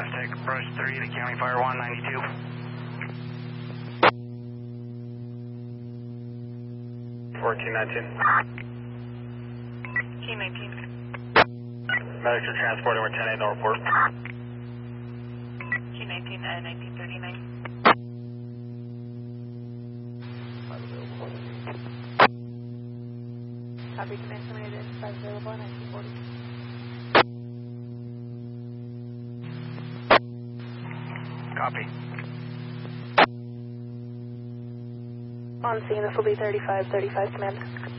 Tech approach 3 to County Fire 192. Key 19. Medics are transporting, we're 10-8, no report. Key 19 at 1939. Copy, command terminated, 5 available at 1940. Copy. On scene, this will be 35, command.